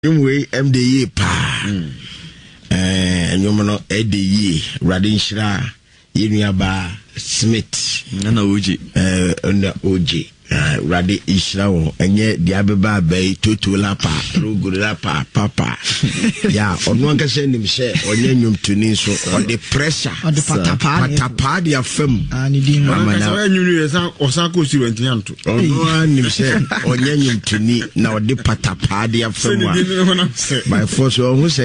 we MDE pa nyomono EDE Radin Shira Yinuaba Smith na Oji na Oji Radi Ishrawo enye diabeba bay totola pa rugula pa papa ya onu nka se nim se onye nwum tuni so on the pressure on the patapa dia fam ani di mama na nwunu yesa osako siru antianto onu nim se onye nwum tuni na on the patapa dia fam by force who say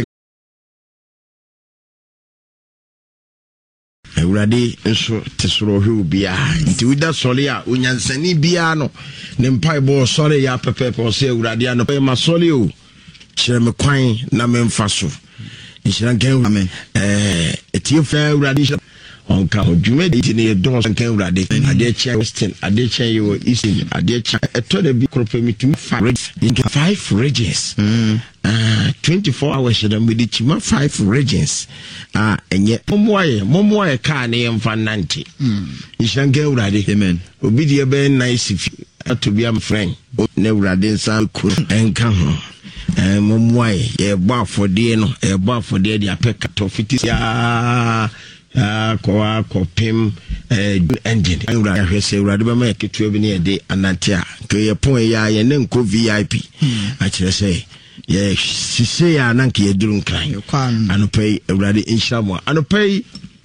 Urade nso tesoro hwe obia nti wida sole a onyansani bia no ne mpai bo sole ya pepepe se urade ano pe ma sole o kire me kwan na me mfa so nshira kan amen etie fa urade onka odwuma de ne don kan urade ade chia western ade chia yo eastern ade chia eto de bi kropemitum 5 regions 24 hours da me chima 5 regions enye momoye ka na yemfa nante nshanga urade amen obi de be nice to be am friend na urade nsa ku enka ho momoye ye bo afode no e bo afode de apeka to fiti ya kwa kopim engine urade hwese urade be ma ketu bi ne de anante a ke ye pon ya ye ne nko VIP a kire say yes sise ya nanke yeduru nkran anopay urade inshamo anopay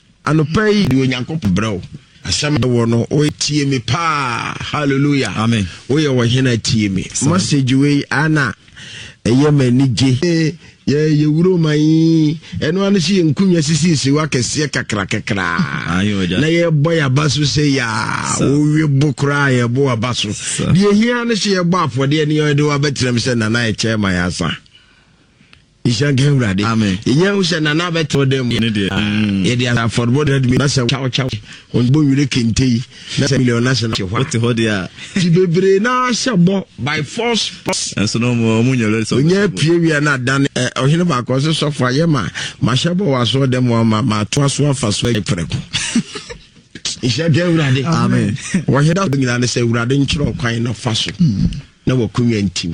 di onyankop brawo asam wo no o tie me pa hallelujah amen o ye wo hena tie me message we ana eye manije ye wuro mai eno an si nkunya sisi wa kese kakra na ye boy abaso se ya o we bokra ye bo abaso de hia ne se ye bo afode ne ye de wa betrem se na na ye chema ya sa ishange urade amen enya hu se na na beto dem ye de affordable de me na se chaw on bo wire kentei na se million na se na hwa what ho dia ti bebre na shabo by force so no mo nyolo so onye pie wi na dan ohine ba ko so sofo aye ma shabo wa so dem ma to aso afa so epreko ishange urade amen wa heda ngina na se urade nchiro kwan na fa so na wakunwa ntim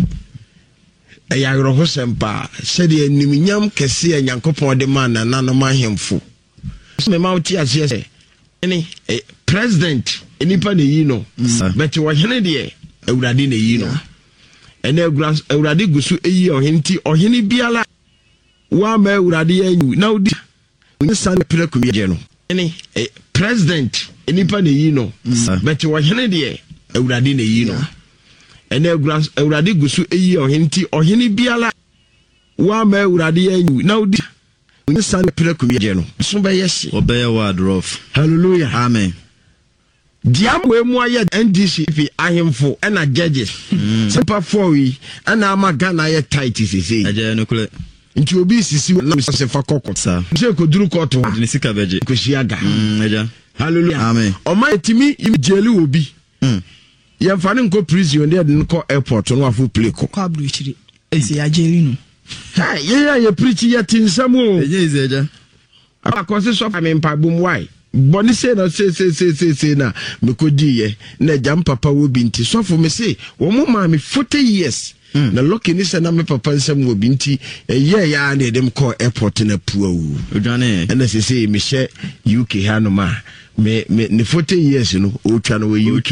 ya yoro sempa se de animnyam kese ya nyankopon de man na nanom ahemfo me ma uti ase ni president enipa ne yi no but wo hene de awurade ne yi no ene awurade gusu eyi ohenti ohene biala wa ma awurade anyu na odi san preku ye no ni president enipa ne yi no but wo hene de awurade ne yi no ene awurade gusu eyi ohenti ohene biala wa ma awurade anyu na odi san preku ye no so be yesi obey word rough hallelujah amen diam we mu aye NDCP ahemfo na judges simple for we na ama Ghana ye tight sisi aje no kule nti obi sisi na se fa kokko sa je ko duru koto ni sika beje ko shiaga aja hallelujah amen o ma etimi imjeli obi ye mfa ne nko prison de nko airport no afu play ko abdu chiri esi ajeri no ha ye preach ye tinsam o eje ize aja akose so fa me mpa bum why boni se na se na me kodi ye na jam papa wo binti so for me say wo mo ma me 40 years na lucky ni se na me papa nsam wo binti ye ya na dem call airport na puawu odwane na se me she UK hanoma me ne 40 years no o twa no UK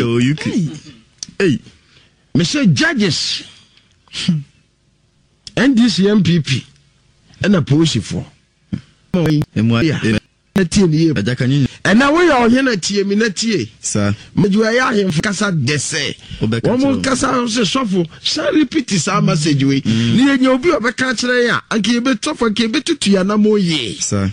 hey me say judges NDC MPP na police for tie ni ajakanyi na we ya ohena tie mi na tie sa mejuwa ya ahemfo kasa dese wo kasa se sofo sa repeat sa message we ni enye obi obeka kire ya anke ye betofo anke betutu ya na moye sa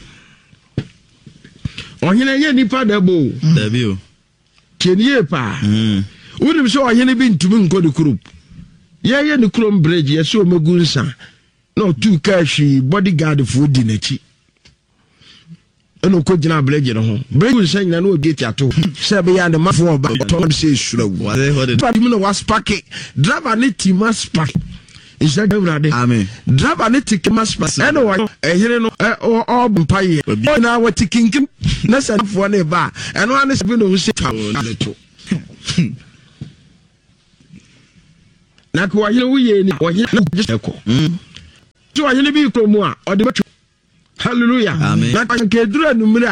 ohena ye nipa dabo dabio kenie pa wonim so ohena bi ntumi nko de group ye ne krom bridge ye so magunsa no tu kashi bodyguard fu di nachi eno ko gina bridge no ho bridge nsanya na ogeti ato se be ya de mafo oba to se surawu but me no was park driver ne tima spark isa gawrade amen driver ne tikima spark eno wa ehire no o mpaye na wa tikinkim na sanfo ne ba eno ane se be no se twa to na ko wa hire wo ye ni wo hire eko so wa hene bi kromu a ode betu hallelujah amen na kedura numre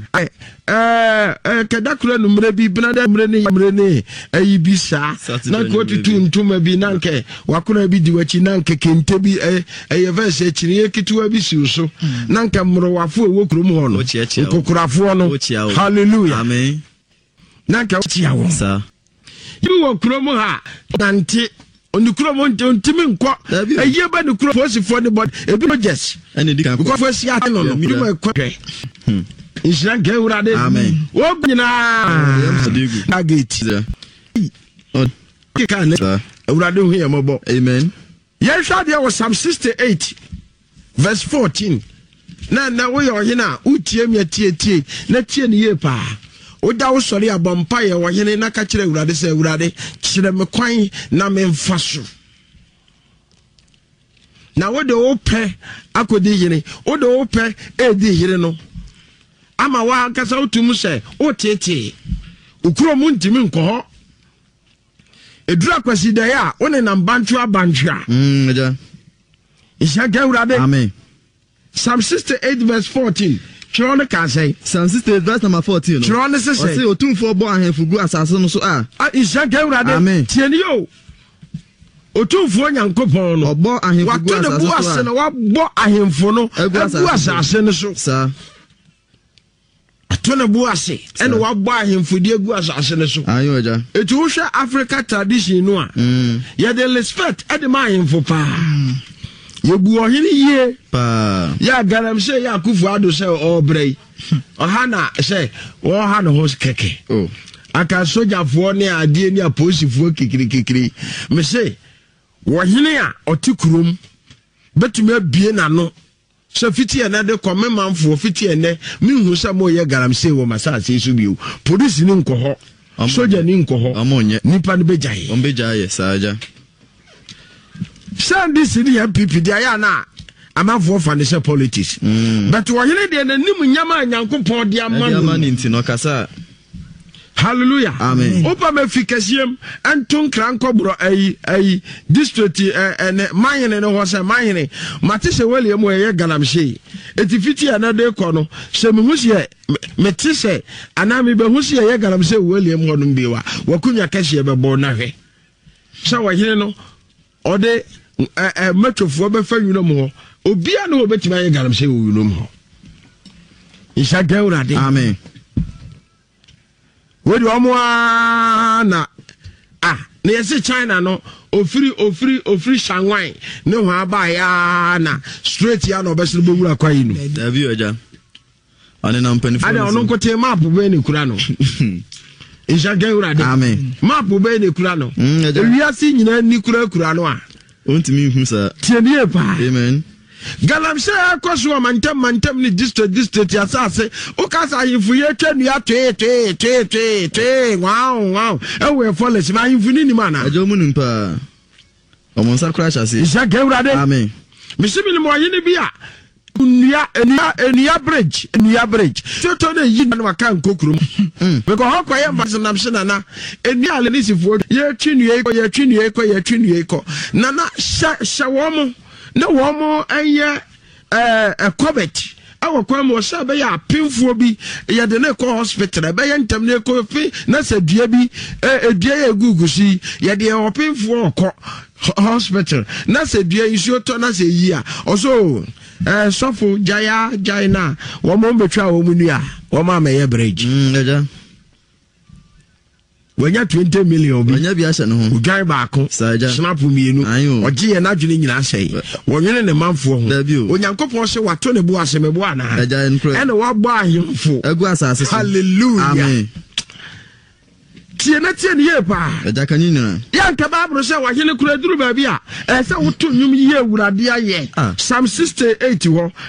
a kedakura numre bi bnada numre ne ayi bi sa na ko tutu ntuma bi nanke wakuna bi diwachi nanke kente bi verse chiri ekituwa bi si so nanke mrowafo ewo krom ho no kokurafo no hallelujah amen nanke chia wo sa you wo krom ha nante onukuro mo ntimi nkọ eye ba nukuro posifo ne body ebi no just ene di kan ko fo sia no no mi mo ekwe insira ge urade amen wo gbina na gate ke kan ne urade hu ye mobo amen ye hwa de was Psalm 68 verse 14 na wo ye ohina utie mi tie na tie ne ye pa oda wo sori abompa ye wo hene na ka kire urade se urade kire me kwan na me mfa so na wo de wo pe akodi hene wo de wo pe edi hene no ama wa kasa utum se o tete ukuro mu ntimi nko edura kwasi da ya one na bantu abantwa aja isha ga urade amen Psalm 68 verse 14 Chirone can say Psalm 68 verse number 14 no Chirone say o say otumfo bo ahenfu gu asase no so isha ga urade amen tieni yo otumfo nyankopon no obo ahenfu gu asase so wato na wabo ahenfo no egu asase no so sa atone buase ene wabo ahemfodi egu asase no so ayo aja etu wo hwe Africa tradition no a ye de respect ede ma ahemfo pa ye bu ohini ye pa ya garam se ya kufu ado se obrei ohana se wo ha no ho keke oh aka sojafo ne ade ni aposifo kikiri me se wo hene a otikurum betumi abie na no so fiti ene de kome manfo fiti ene mihu se mo ye garam se wo masase su biu police ni nko ho soja ni nko ho amonye nipa ne bejaye ombejaye saja send this in the MPP dia na amanfo financial politics but wo hene de na nim nyama nyankopon dia man nti no kasa hallelujah amen opa mafikasiem anton krankobro ai district ene manyene no ho se manyene matese wele mu ye galamhye etifiti ana de ko no se mehusie metese ana me behusie ye galamhye wele mu ho no biwa wakunya kahye bebo na hwe se wo hene no ode metofo be fa yunu mu ho obia no obetima ye galamhye yunu mu ho isha gaurade amen wedi omo na na yesi China no ofiri Shanghai ne ho aba ya na straight ya no besiri bowura kwa yi no dabi oja ane na mpanifo ana ono kote map be ne kura no insha gaurade amen map be ne kura no ewiase nyina ni kura no a ontimi hu sa tienie pa amen galamse akoso mantem ni district ya sase o kasa yifu ye twenu ya twe wow ewe foles ma yifu ni mana ajo munum pa omonsa crash ase isa gewrade amen misimi ni mo yini bia enia bridge to na yi na waka nkokuru because hokwa ye mbasinam sina na enia ale ni sifo ye twenu eko na shawomo na womo eye Corbett awo kwa mo sa be ya pinfo bi ye de na ko hospital be ye ntam na ko fi na sa dua bi dua ye gugusi ye de o pinfo ko hospital na sa dua isuo to na sa yi a oso sofo jaina wo mo betwa wo mu nua wo ma me ye bridge eja wanya 20 million bi wanya bi ase no ho udwan baako snap mienu oje ye na dwene nyina sei wonwene ne manfo ho onyankopon se wato ne bu asemebo ana eja ene wabọ ahemfo egu asase hallelujah amen tie ne ye pa eja kan nyina ya nka babro se wa hene kura duru ba bia se woto nwum ye ewurade aye Psalm 68 ho